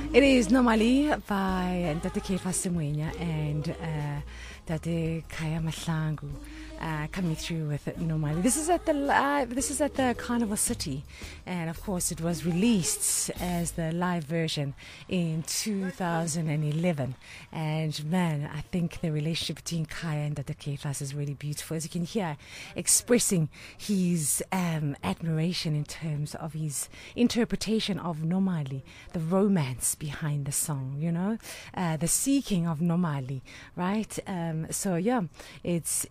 It is Normally by Dr. Kefa Simwenya and Dr. Kaya Mahlangu coming through with Normally. This is at the Carnival City, and of course it was released as the live version in 2011. And man, I think the relationship between Kaya and Dr. Kefa is really beautiful, as you can hear, expressing his admiration in terms of his interpretation of Normally, the romance behind the song, you know, the seeking of Normally, right? So yeah, it's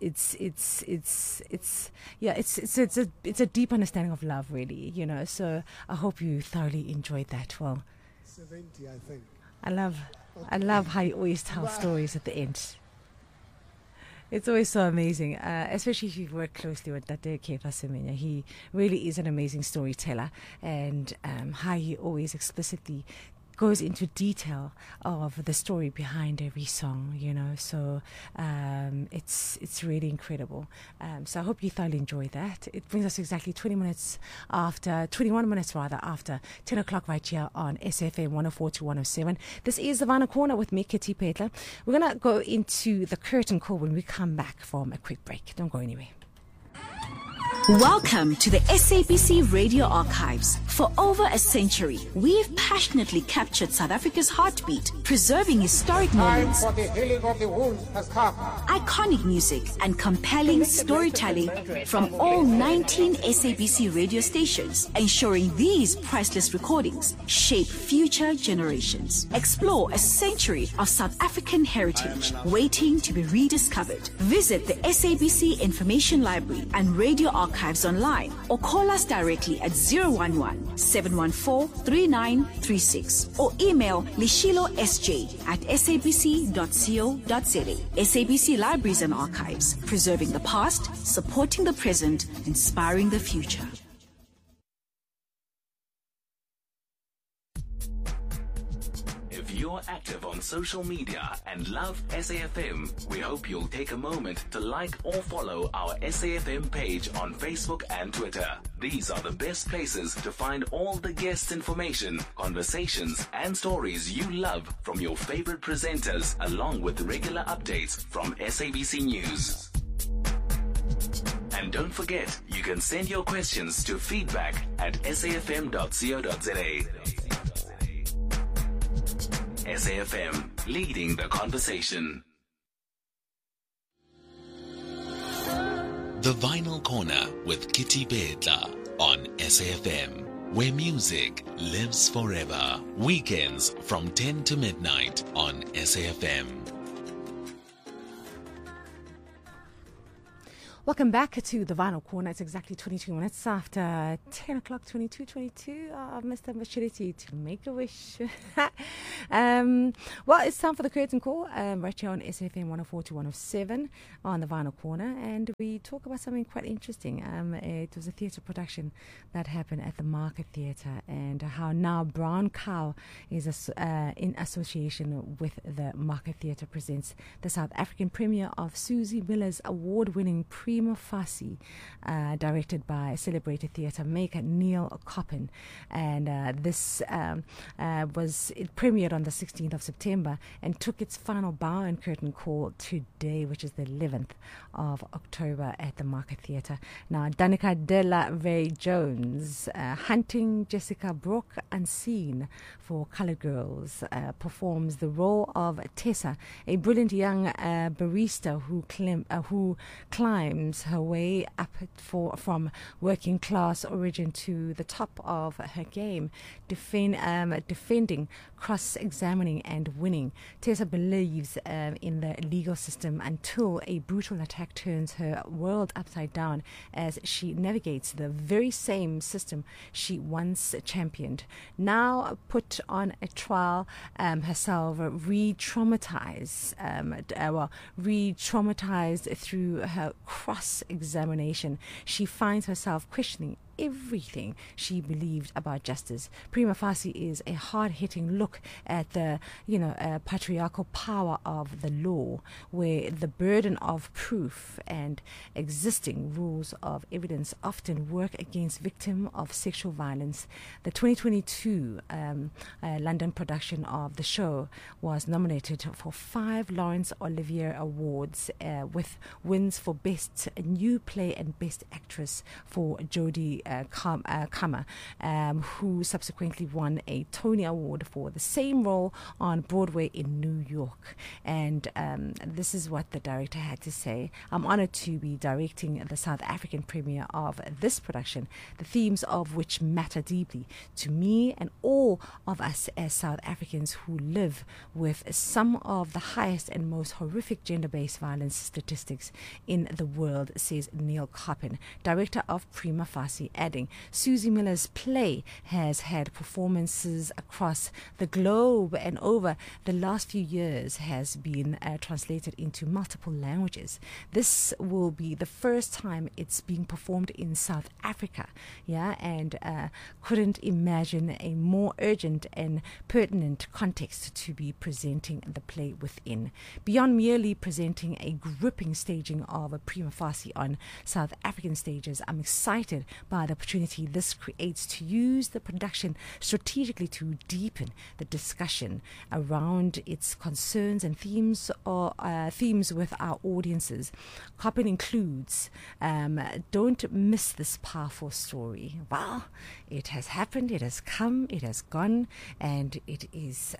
a deep understanding of love, really, you know. So I hope you thoroughly enjoyed that. Well, 70, I think. I love how you always tell stories at the end. It's always so amazing, especially if you work closely with Dr. Kefa Simwenya. He really is an amazing storyteller, and how he always explicitly goes into detail of the story behind every song, you know. So it's really incredible. So I hope you thoroughly enjoyed that. It brings us exactly 21 minutes after 10 o'clock right here on SFM 104 to 107. This is the Vinyl Corner with me, Kitty Pedler. We're going to go into the curtain call when we come back from a quick break. Don't go anywhere. Welcome to the SABC Radio Archives. For over a century, we've passionately captured South Africa's heartbeat, preserving historic moments, Time for the healing of the wounds has come. iconic music, and compelling storytelling from all 19 SABC radio stations, ensuring these priceless recordings shape future generations. Explore a century of South African heritage waiting to be rediscovered. Visit the SABC Information Library and Radio Archives online, or call us directly at 011-714-3936, or email lishilosj@sabc.co.za. SABC Libraries and Archives, preserving the past, supporting the present, inspiring the future. If you're active on social media and love SAFM, we hope you'll take a moment to like or follow our SAFM page on Facebook and Twitter. These are the best places to find all the guest information, conversations, and stories you love from your favorite presenters, along with regular updates from SABC News. And don't forget, you can send your questions to feedback@safm.co.za. SAFM, leading the conversation. The Vinyl Corner with Kitty Pedler on SAFM, where music lives forever. Weekends from 10 to midnight on SAFM. Welcome back to the Vinyl Corner. It's exactly 22 minutes after 10 o'clock, 22. Mr. Machiriti, to make a wish. Well, it's time for the curtain call right here on SFM 104 to 107 on the Vinyl Corner. And we talk about something quite interesting. It was a theatre production that happened at the Market Theatre, and how now Brown Cow is in association with the Market Theatre presents the South African premiere of Susie Miller's award-winning Prima Facie, directed by celebrated theatre maker Neil Coppin. And it premiered on the 16th of September and took its final bow and curtain call today, which is the 11th of October at the Market Theatre. Now, Danica Della Ray Jones, Hunting Jessica Brooke Unseen for Coloured Girls, performs the role of Tessa, a brilliant young barista who climbs her way up from working class origin to the top of her game, defending, cross-examining and winning. Tessa believes in the legal system until a brutal attack turns her world upside down as she navigates the very same system she once championed. Now put on a trial herself, re-traumatized through her cross-examination, she finds herself questioning everything she believed about justice. Prima facie is a hard-hitting look at the, patriarchal power of the law, where the burden of proof and existing rules of evidence often work against victims of sexual violence. The 2022 London production of the show was nominated for 5 Laurence Olivier Awards, with wins for Best New Play and Best Actress for Jodie Comer, who subsequently won a Tony Award for the same role on Broadway in New York. And this is what the director had to say. I'm honored to be directing the South African premiere of this production, the themes of which matter deeply to me and all of us as South Africans who live with some of the highest and most horrific gender-based violence statistics in the world, says Neil Coppin, director of Prima Facie, adding, Susie Miller's play has had performances across the globe and over the last few years has been translated into multiple languages. This will be the first time it's being performed in South Africa, and couldn't imagine a more urgent and pertinent context to be presenting the play within. Beyond merely presenting a gripping staging of a Prima Facie on South African stages, I'm excited by the opportunity this creates to use the production strategically to deepen the discussion around its concerns and themes with our audiences. Coppin includes, don't miss this powerful story. Well, it has happened, it has come, it has gone, and it is,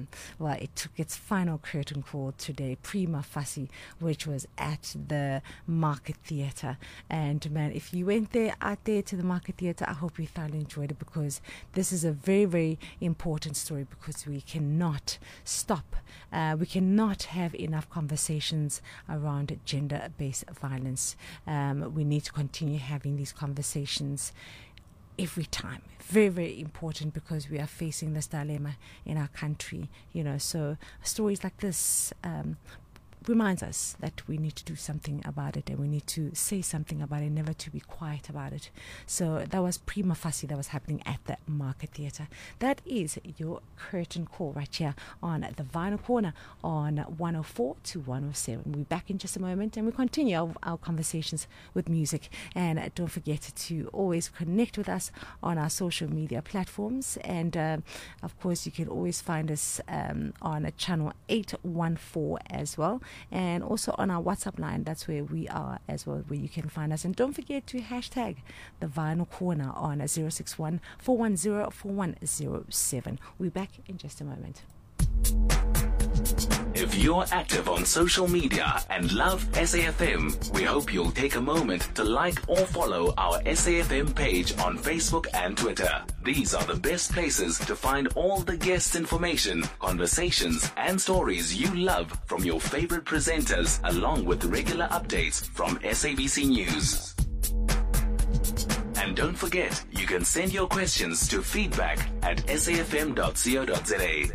it took its final curtain call today, Prima Facie, which was at the Market Theatre. And man, if you went out there to the Market Theatre, I hope you thoroughly enjoyed it, because this is a very, very important story, because we cannot stop. We cannot have enough conversations around gender-based violence. We need to continue having these conversations every time. Very, very important, because we are facing this dilemma in our country. So stories like this reminds us that we need to do something about it, and we need to say something about it, never to be quiet about it. So that was Prima Facie that was happening at the Market Theatre. That is your curtain call right here on the Vinyl Corner on 104 to 107. We'll be back in just a moment, and we continue our conversations with music. And don't forget to always connect with us on our social media platforms. And of course, you can always find us on channel 814 as well, and also on our WhatsApp line. That's where we are as well, where you can find us. And don't forget to hashtag the Vinyl Corner on 061 410 4107. We'll be back in just a moment. If you're active on social media and love SAFM, we hope you'll take a moment to like or follow our SAFM page on Facebook and Twitter. These are the best places to find all the guest information, conversations, and stories you love from your favorite presenters, along with regular updates from SABC News. And don't forget, you can send your questions to feedback@safm.co.za.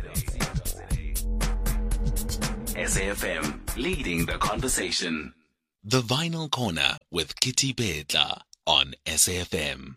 SAFM, leading the conversation. The Vinyl Corner with Kitty Bedla on SAFM.